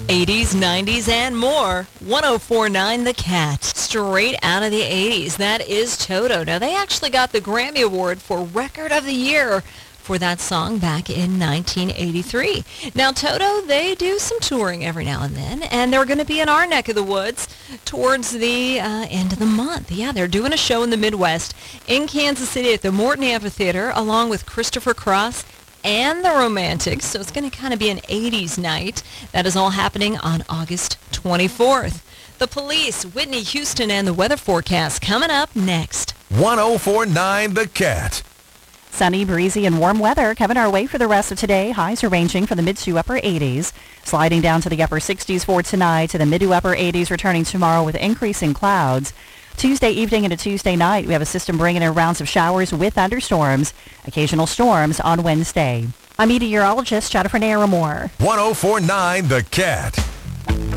80s, 90s, and more. 104.9 The Cat. Straight out of the 80s. That is Toto. Now, they actually got the Grammy Award for Record of the Year for that song back in 1983. Now, Toto, they do some touring every now and then, and they're going to be in our neck of the woods towards the end of the month. Yeah, they're doing a show in the Midwest in Kansas City at the Morton Amphitheater, along with Christopher Cross and the Romantics. So it's going to kind of be an 80s night. That is all happening on August 24th. The Police, Whitney Houston, and the weather forecast coming up next. 104.9 The Cat. Sunny, breezy, and warm weather coming our way for the rest of today. Highs are ranging from the mid to upper 80s. Sliding down to the upper 60s for tonight, to the mid to upper 80s returning tomorrow with increasing clouds. Tuesday evening into Tuesday night, we have a system bringing in rounds of showers with thunderstorms. Occasional storms on Wednesday. I'm meteorologist Jennifer Naramore. 104.9 The Cat.